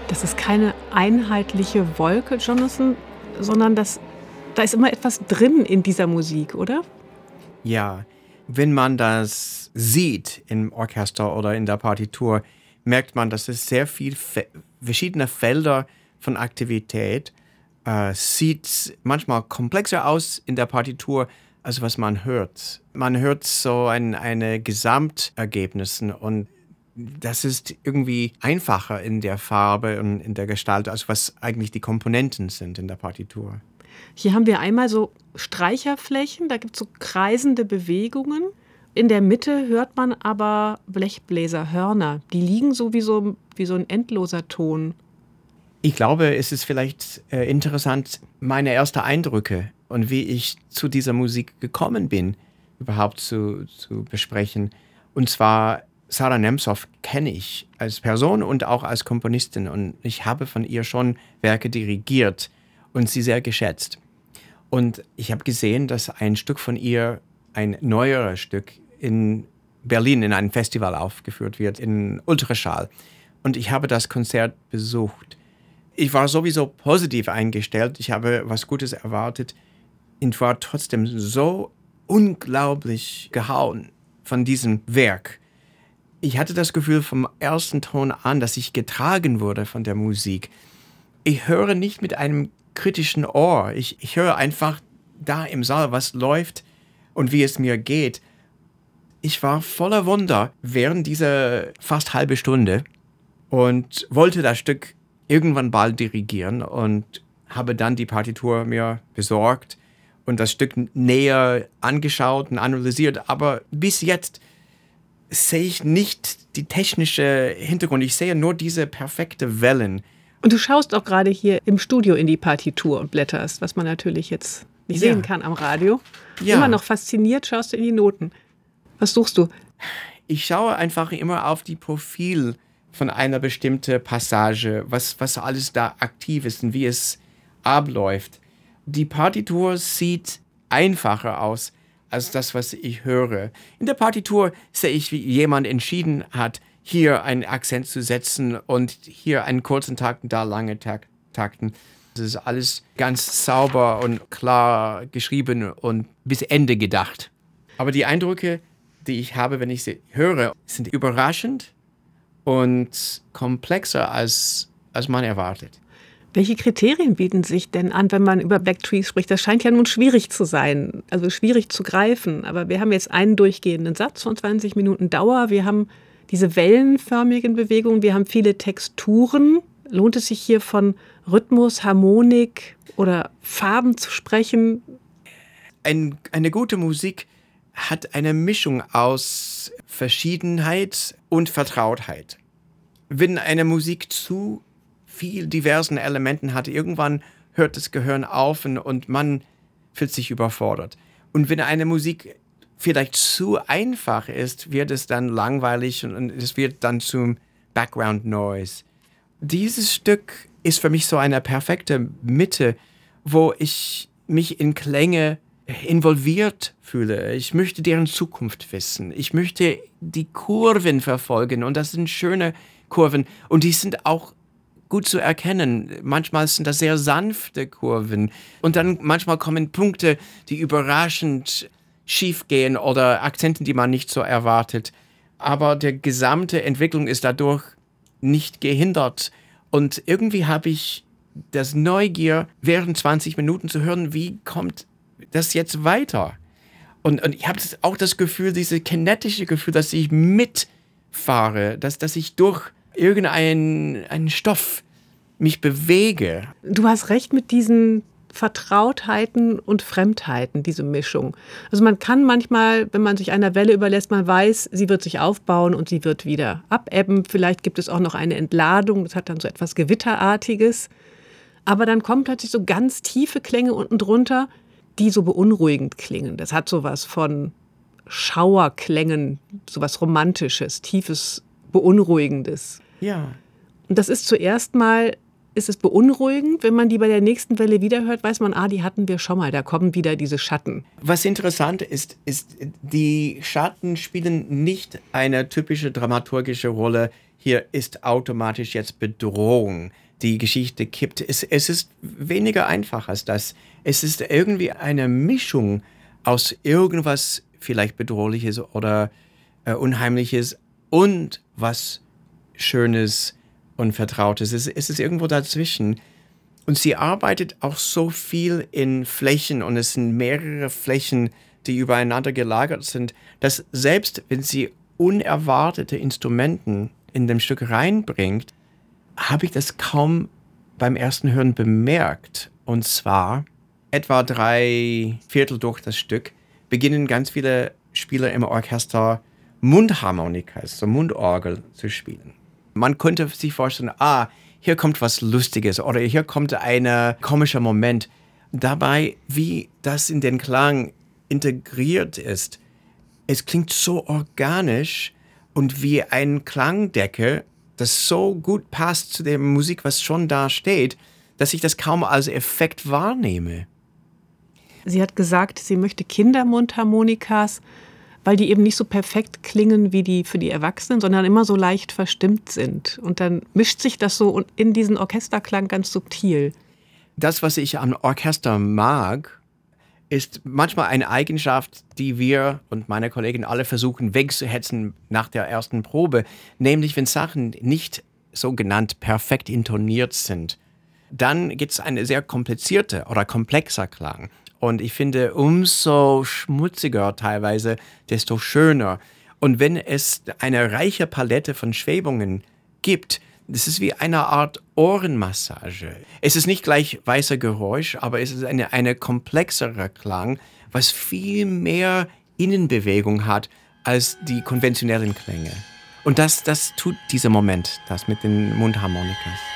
Das ist keine einheitliche Wolke, Jonathan, sondern da ist immer etwas drin in dieser Musik, oder? Ja, wenn man das sieht im Orchester oder in der Partitur, merkt man, dass es sehr viel verschiedene Felder von Aktivität sieht manchmal komplexer aus in der Partitur, als was man hört. Man hört so eine Gesamtergebnis und das ist irgendwie einfacher in der Farbe und in der Gestalt, als was eigentlich die Komponenten sind in der Partitur. Hier haben wir einmal so Streicherflächen, da gibt es so kreisende Bewegungen. In der Mitte hört man aber Blechbläserhörner. Die liegen so wie so ein endloser Ton. Ich glaube, es ist vielleicht interessant, meine ersten Eindrücke und wie ich zu dieser Musik gekommen bin, überhaupt zu besprechen. Und zwar Sarah Nemtsov kenne ich als Person und auch als Komponistin. Und ich habe von ihr schon Werke dirigiert und sie sehr geschätzt. Und ich habe gesehen, dass ein Stück von ihr, ein neueres Stück in Berlin in einem Festival aufgeführt wird, in Ultraschall. Und ich habe das Konzert besucht. Ich war sowieso positiv eingestellt. Ich habe was Gutes erwartet und war trotzdem so unglaublich gehauen von diesem Werk. Ich hatte das Gefühl vom ersten Ton an, dass ich getragen wurde von der Musik. Ich höre nicht mit einem kritischen Ohr. Ich höre einfach da im Saal, was läuft und wie es mir geht. Ich war voller Wunder während dieser fast halbe Stunde und wollte das Stück irgendwann bald dirigieren und habe dann die Partitur mir besorgt und das Stück näher angeschaut und analysiert. Aber bis jetzt sehe ich nicht die technische Hintergrund. Ich sehe nur diese perfekte Wellen. Und du schaust auch gerade hier im Studio in die Partitur und blätterst, was man natürlich jetzt nicht sehen kann am Radio. Ja. Immer noch fasziniert schaust du in die Noten. Was suchst du? Ich schaue einfach immer auf die Profil von einer bestimmten Passage, was alles da aktiv ist und wie es abläuft. Die Partitur sieht einfacher aus als das, was ich höre. In der Partitur sehe ich, wie jemand entschieden hat, hier einen Akzent zu setzen und hier einen kurzen Takt und da lange Takten. Das ist alles ganz sauber und klar geschrieben und bis Ende gedacht. Aber die Eindrücke, die ich habe, wenn ich sie höre, sind überraschend und komplexer, als man erwartet. Welche Kriterien bieten sich denn an, wenn man über Black Trees spricht? Das scheint ja nun schwierig zu sein, also schwierig zu greifen. Aber wir haben jetzt einen durchgehenden Satz von 20 Minuten Dauer. Wir haben diese wellenförmigen Bewegungen, wir haben viele Texturen. Lohnt es sich hier von Rhythmus, Harmonik oder Farben zu sprechen? Eine gute Musik hat eine Mischung aus Verschiedenheit und Vertrautheit. Wenn eine Musik zu viel diversen Elementen hat, irgendwann hört das Gehirn auf und man fühlt sich überfordert. Und wenn eine Musik vielleicht zu einfach ist, wird es dann langweilig und es wird dann zum Background Noise. Dieses Stück ist für mich so eine perfekte Mitte, wo ich mich in Klänge involviert fühle. Ich möchte deren Zukunft wissen. Ich möchte die Kurven verfolgen und das sind schöne Kurven und die sind auch gut zu erkennen. Manchmal sind das sehr sanfte Kurven und dann manchmal kommen Punkte, die überraschend schief gehen oder Akzente, die man nicht so erwartet. Aber die gesamte Entwicklung ist dadurch nicht gehindert und irgendwie habe ich das Neugier, während 20 Minuten zu hören, wie kommt das jetzt weiter? Und ich habe auch das Gefühl, dieses kinetische Gefühl, dass ich mitfahre, dass ich durch irgendeinen Stoff mich bewege. Du hast recht mit diesen Vertrautheiten und Fremdheiten, diese Mischung. Also man kann manchmal, wenn man sich einer Welle überlässt, man weiß, sie wird sich aufbauen und sie wird wieder abebben. Vielleicht gibt es auch noch eine Entladung, das hat dann so etwas Gewitterartiges. Aber dann kommen plötzlich so ganz tiefe Klänge unten drunter, die so beunruhigend klingen. Das hat sowas von Schauerklängen, sowas Romantisches, Tiefes, Beunruhigendes. Ja. Und das ist zuerst mal, ist es beunruhigend, wenn man die bei der nächsten Welle wiederhört, weiß man, die hatten wir schon mal, da kommen wieder diese Schatten. Was interessant ist, die Schatten spielen nicht eine typische dramaturgische Rolle hier ist automatisch jetzt Bedrohung. Die Geschichte kippt. Es ist weniger einfach als das. Es ist irgendwie eine Mischung aus irgendwas vielleicht Bedrohliches oder Unheimliches und was Schönes und Vertrautes. Es ist irgendwo dazwischen. Und sie arbeitet auch so viel in Flächen und es sind mehrere Flächen, die übereinander gelagert sind, dass selbst wenn sie unerwartete Instrumenten in dem Stück reinbringt, habe ich das kaum beim ersten Hören bemerkt. Und zwar etwa 3/4 durch das Stück beginnen ganz viele Spieler im Orchester Mundharmonikas, so Mundorgel zu spielen. Man könnte sich vorstellen, hier kommt was Lustiges oder hier kommt ein komischer Moment. Dabei, wie das in den Klang integriert ist, es klingt so organisch und wie ein Klangdecke, das so gut passt zu der Musik, was schon da steht, dass ich das kaum als Effekt wahrnehme. Sie hat gesagt, sie möchte Kindermundharmonikas, weil die eben nicht so perfekt klingen wie die für die Erwachsenen, sondern immer so leicht verstimmt sind. Und dann mischt sich das so in diesen Orchesterklang ganz subtil. Das, was ich am Orchester mag, ist manchmal eine Eigenschaft, die wir und meine Kollegen alle versuchen wegzuhetzen nach der ersten Probe, nämlich wenn Sachen nicht sogenannt perfekt intoniert sind. Dann gibt es eine sehr komplizierte oder komplexer Klang. Und ich finde, umso schmutziger teilweise, desto schöner. Und wenn es eine reiche Palette von Schwebungen gibt, das ist wie eine Art Ohrenmassage. Es ist nicht gleich weißer Geräusch, aber es ist eine komplexere Klang, was viel mehr Innenbewegung hat als die konventionellen Klänge. Und das tut dieser Moment, das mit den Mundharmonikas.